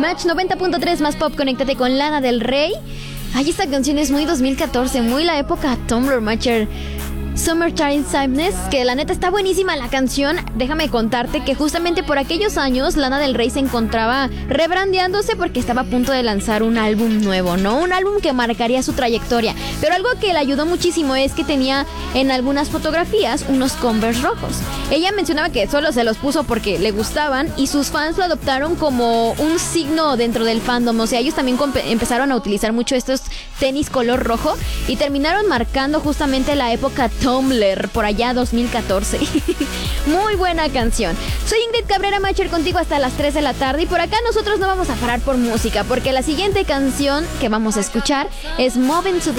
Match 90.3 más pop, conéctate con Lana del Rey. Ay, esta canción es muy 2014, muy la época Tumblr, Matcher. Summertime Sadness, que la neta está buenísima la canción. Déjame contarte que justamente por aquellos años Lana del Rey se encontraba rebrandeándose porque estaba a punto de lanzar un álbum nuevo, ¿no? Un álbum que marcaría su trayectoria. Pero algo que le ayudó muchísimo es que tenía en algunas fotografías unos Converse rojos. Ella mencionaba que solo se los puso porque le gustaban y sus fans lo adoptaron como un signo dentro del fandom. O sea, ellos también empezaron a utilizar mucho estos tenis color rojo y terminaron marcando justamente la época Tumblr, por allá 2014. Muy buena canción. Soy Ingrid Cabrera, Matcher, contigo hasta las 3 de la tarde. Y por acá nosotros no vamos a parar por música, porque la siguiente canción que vamos a escuchar es Moving to the